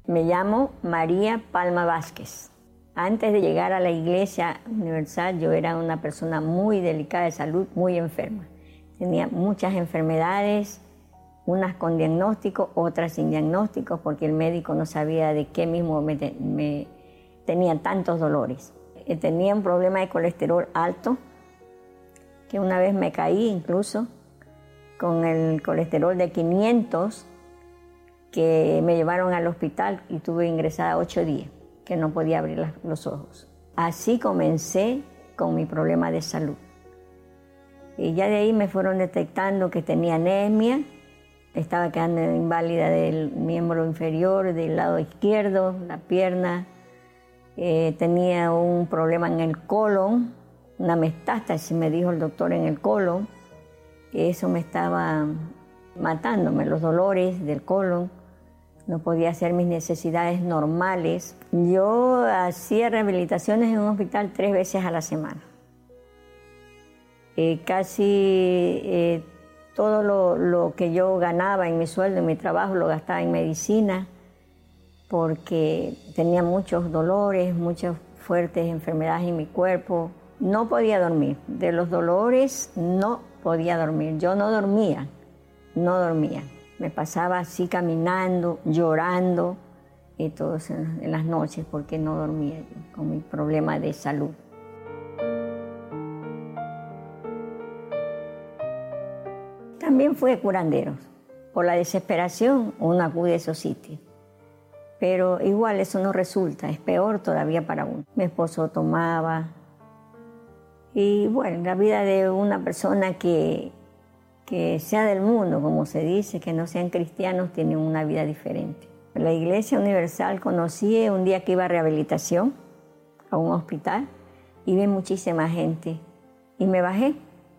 Me llamo María Palma Vázquez. Antes de llegar a la Iglesia Universal, yo era una persona muy delicada de salud, muy enferma. Tenía muchas enfermedades, unas con diagnóstico, otras sin diagnóstico, porque el médico no sabía de qué mismo me tenía tantos dolores. Tenía un problema de colesterol alto, que una vez me caí incluso con el colesterol de 500, que me llevaron al hospital y tuve ingresada 8 días, que no podía abrir los ojos. Así comencé con mi problema de salud. Y ya de ahí me fueron detectando que tenía anemia, estaba quedando inválida del miembro inferior, del lado izquierdo, la pierna. Tenía un problema en el colon, una metástasis, me dijo el doctor, en el colon. Eso me estaba matándome, los dolores del colon. No podía hacer mis necesidades normales. Yo hacía rehabilitaciones en un hospital 3 veces a la semana. Casi todo lo que yo ganaba en mi sueldo, en mi trabajo, lo gastaba en medicina, porque tenía muchos dolores, muchas fuertes enfermedades en mi cuerpo. No podía dormir. De los dolores no podía dormir. Yo no dormía. Me pasaba así caminando, llorando, y todo eso en las noches, porque no dormía con mi problema de salud. También fui a curanderos. Por la desesperación uno acude a esos sitios. Pero igual eso no resulta, es peor todavía para uno. Mi esposo tomaba. Y bueno, la vida de una persona que sea del mundo, como se dice, que no sean cristianos, tienen una vida diferente. La Iglesia Universal conocí un día que iba a rehabilitación a un hospital y vi muchísima gente. Y me bajé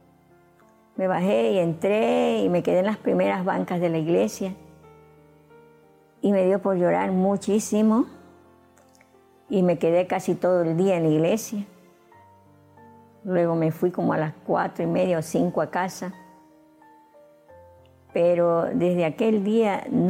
y entré y me quedé en las primeras bancas de la iglesia. Y me dio por llorar muchísimo y me quedé casi todo el día en la iglesia. Luego me fui como a las 4:30 o 5 a casa. Pero desde aquel día